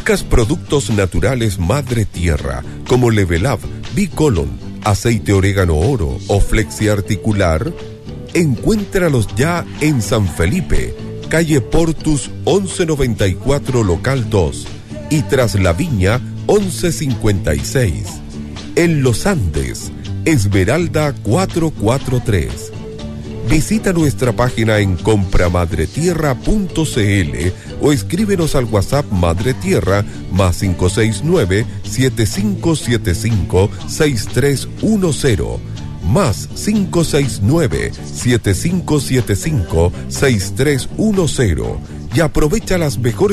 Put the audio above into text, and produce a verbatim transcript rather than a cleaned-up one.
buscas productos naturales Madre Tierra como Level Up, Bicolon, aceite orégano oro o Flexi Articular, encuéntralos ya en San Felipe, calle Portus once noventa y cuatro, local dos, y Tras la Viña once cincuenta y seis. En Los Andes, Esmeralda cuatrocientos cuarenta y tres. Visita nuestra página en compramadretierra punto cl o escríbenos al WhatsApp Madre Tierra más cinco seis nueve, siete cinco siete cinco, seis tres uno cero más cinco seis nueve, siete cinco siete cinco, seis tres uno cero y aprovecha las mejores